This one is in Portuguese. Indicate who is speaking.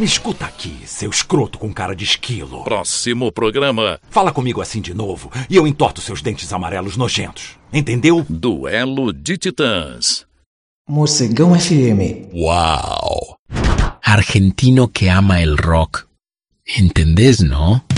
Speaker 1: Me escuta aqui, seu escroto com cara de esquilo.
Speaker 2: Próximo programa.
Speaker 1: Fala comigo assim de novo e eu entorto seus dentes amarelos nojentos. Entendeu?
Speaker 2: Duelo de Titãs.
Speaker 3: Mocegão FM.
Speaker 4: Wow. Argentino que ama el rock. ¿Entendés, no?